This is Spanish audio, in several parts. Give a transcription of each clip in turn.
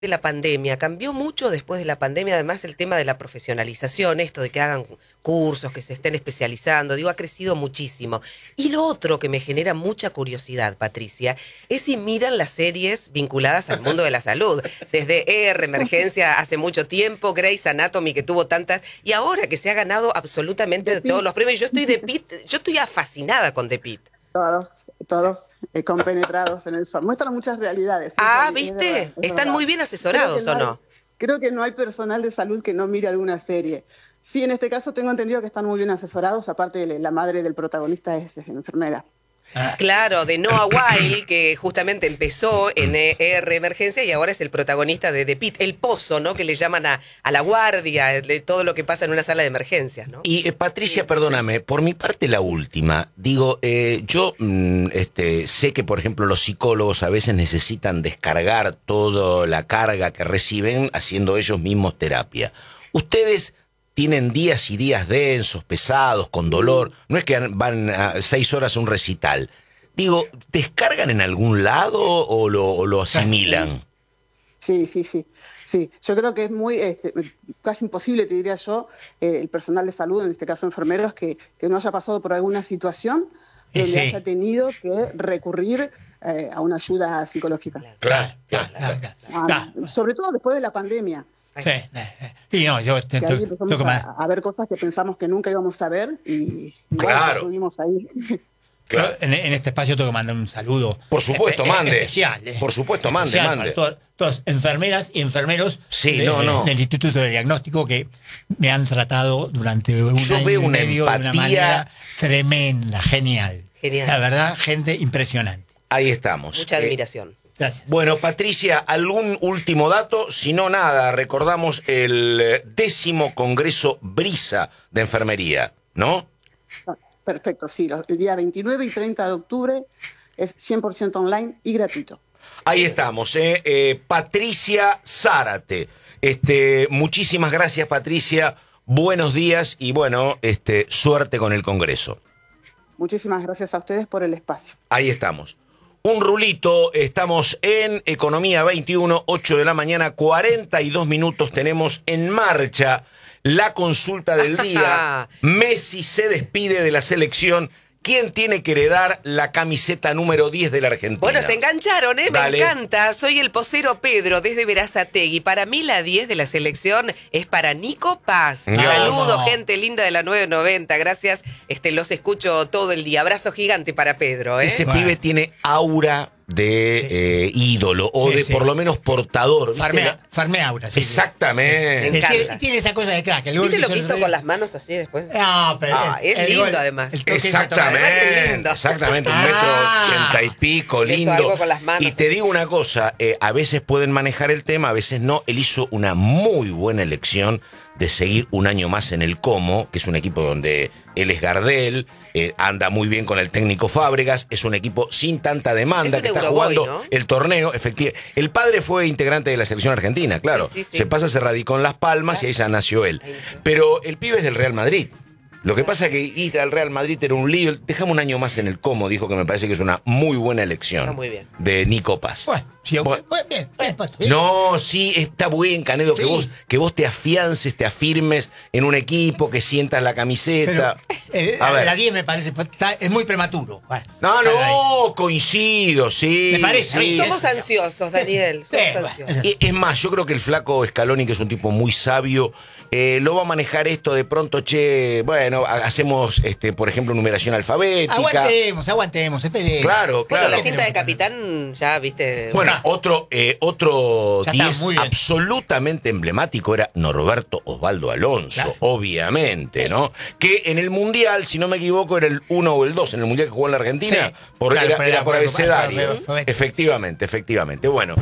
de la pandemia, cambió mucho después de la pandemia, además el tema de la profesionalización, esto de que hagan cursos, que se estén especializando, digo, ha crecido muchísimo. Y lo otro que me genera mucha curiosidad, Patricia, es si miran las series vinculadas al mundo de la salud, desde Emergencia hace mucho tiempo, Grey's Anatomy, que tuvo tantas, y ahora que se ha ganado absolutamente todos los premios. Yo estoy fascinada con The Pitt. Todos compenetrados en eso. Muestran muchas realidades. ¿Viste? ¿Están muy bien asesorados o no? Creo que no hay personal de salud que no mire alguna serie. Sí, en este caso tengo entendido que están muy bien asesorados, aparte de la madre del protagonista es enfermera. Claro, de Noah Wyle, que justamente empezó en Emergencia y ahora es el protagonista de The Pitt, el pozo, ¿no? Que le llaman a la guardia, de todo lo que pasa en una sala de emergencias, ¿no? Y Patricia, perdóname, por mi parte la última, digo, yo sé que, por ejemplo, los psicólogos a veces necesitan descargar toda la carga que reciben haciendo ellos mismos terapia. Ustedes tienen días y días densos, pesados, con dolor. No es que van a 6 horas a un recital. Digo, ¿descargan en algún lado o lo asimilan? Sí. Yo creo que es muy casi imposible, te diría yo, el personal de salud, en este caso enfermeros, que no haya pasado por alguna situación donde haya tenido que recurrir a una ayuda psicológica. Claro. Sobre todo después de la pandemia. Sí. Y no, yo que ahí empezamos a ver cosas que pensamos que nunca íbamos a ver y claro, estuvimos ahí. Claro. En este espacio tengo que mandar un saludo. Por supuesto, mande. Especial. Por supuesto, mande. Todas enfermeras y enfermeros del Instituto de Diagnóstico que me han tratado durante un año y medio de una manera tremenda, genial. La verdad, gente impresionante. Ahí estamos. Mucha admiración. Gracias. Bueno, Patricia, ¿algún último dato? Si no, nada, recordamos el 10º Congreso Brisa de Enfermería, ¿no? Perfecto, sí. El día 29 y 30 de octubre es 100% online y gratuito. Ahí estamos, Patricia Zárate. Muchísimas gracias, Patricia. Buenos días y, bueno, suerte con el Congreso. Muchísimas gracias a ustedes por el espacio. Ahí estamos. Un rulito, estamos en Economía 21, 8 de la mañana, 42 minutos, tenemos en marcha la consulta del día. Messi se despide de la selección. ¿Quién tiene que heredar la camiseta número 10 de la Argentina? Bueno, se engancharon, ¿eh? Dale. Me encanta. Soy el posero Pedro desde Berazategui. Para mí la 10 de la selección es para Nico Paz. No. Saludos, gente linda de la 990. Gracias. Los escucho todo el día. Abrazo gigante para Pedro, ¿eh? Ese pibe tiene aura de ídolo o de por lo menos portador. Farme aura. Sí, Me encanta. Tiene esa cosa de crack. ¿Viste lo que hizo con las manos así después? No, pero es lindo además. Exactamente, 1,80 m y pico, lindo. Algo con las manos, y te digo una cosa, a veces pueden manejar el tema, a veces no. Él hizo una muy buena elección de seguir un año más en el Como, que es un equipo donde él es Gardel, anda muy bien con el técnico Fábregas, es un equipo sin tanta demanda, que está jugando, ¿no?, el torneo, efectivamente. El padre fue integrante de la selección argentina, claro. Sí. Se radicó en Las Palmas y ahí ya nació él. Pero el pibe es del Real Madrid. Lo que pasa es que ir al Real Madrid era un lío. Dejame un año más en el Como, dijo, que me parece que es una muy buena elección. Está muy bien. De Nico Paz. Bien. No, sí, está bien, Canedo, sí, que vos te afiances, te afirmes en un equipo, que sientas la camiseta. Pero, la 10 me parece, es muy prematuro. No, coincido, sí. Me parece. Sí. Somos ansiosos, Daniel. Somos ansiosos. Y es más, yo creo que el flaco Scaloni, que es un tipo muy sabio, lo va a manejar esto de pronto, hacemos, por ejemplo, numeración alfabética. Aguantemos, esperemos. Claro. Bueno, la cinta de capitán, ya viste. Bueno, otro 10 absolutamente emblemático era Norberto Osvaldo Alonso, obviamente, ¿no? Que en el Mundial, si no me equivoco, era el 1 o el 2, en el Mundial que jugó en la Argentina, era por abecedario. Efectivamente. Bueno.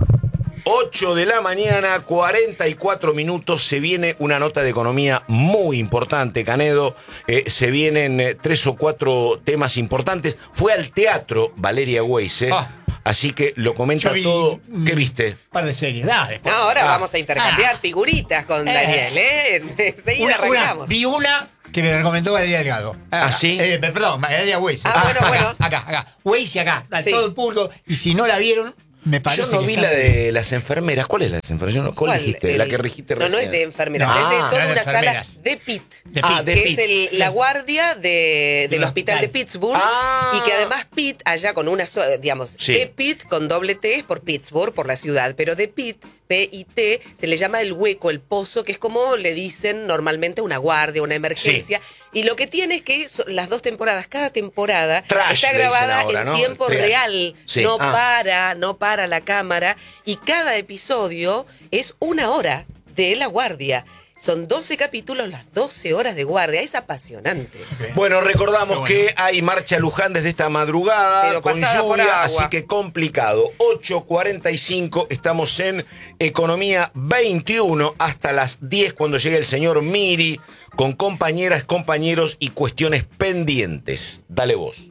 8 de la mañana, 44 minutos, se viene una nota de economía muy importante, Canedo. Se vienen 3 o 4 temas importantes. Fue al teatro Valeria Weise, así que lo comenta todo. ¿Qué viste? Un par de series. Ahora vamos a intercambiar figuritas con Daniel, Enseguida arrancamos. Vi una que me recomendó Valeria Delgado. ¿Sí? Perdón, Valeria Weise. Bueno. Acá. Weise acá. Sí. Todo el público. Y si no la vieron, Me parece yo no vi la de las enfermeras. ¿Cuál es la de las enfermeras? ¿Cuál dijiste? La que dijiste recién. No es de enfermeras, es de toda una sala de PIT. Que es la guardia del hospital de Pittsburgh. Y que además PIT, allá con una sola, digamos, de PIT con doble T es por Pittsburgh, por la ciudad, pero de PIT, P-I-T, se le llama el hueco, el pozo, que es como le dicen normalmente una guardia, una emergencia. Y lo que tiene es que las 2 temporadas, cada temporada está grabada en tiempo real. No para la cámara. Y cada episodio es 1 hora de la guardia. Son 12 capítulos, las 12 horas de guardia. Es apasionante. Bueno, recordamos que hay marcha Luján desde esta madrugada, pero con lluvia, así que complicado. 8:45, estamos en Economía 21 hasta las 10 cuando llegue el señor Miri con compañeras, compañeros y cuestiones pendientes. Dale vos.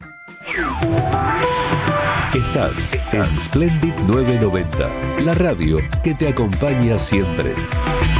Estás en Splendid 990, la radio que te acompaña siempre.